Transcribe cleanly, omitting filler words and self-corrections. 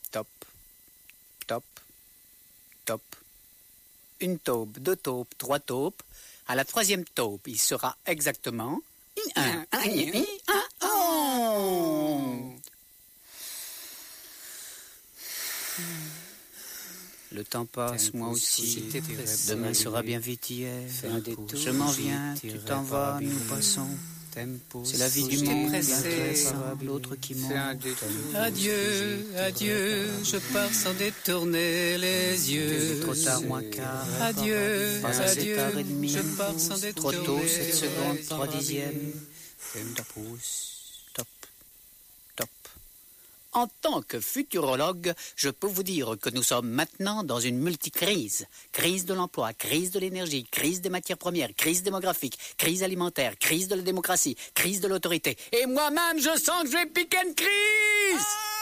top, top, top. Une taupe, deux taupes, trois taupes. À la troisième taupe, il sera exactement... Le temps passe, moi aussi. Demain sera bien vite hier. Je m'en viens, tu t'en vas, nous passons. C'est la vie du monde, l'autre qui monte. Adieu, adieu, je pars sans détourner les yeux. Trop tard, moins quart. Adieu, adieu, je pars sans Trop détourner tôt, 7 secondes, 3 les dixièmes. Top, top. En tant que futurologue, je peux vous dire que nous sommes maintenant dans une multicrise. Crise de l'emploi, crise de l'énergie, crise des matières premières, crise démographique, crise alimentaire, crise de la démocratie, crise de l'autorité. Et moi-même, je sens que je vais piquer une crise!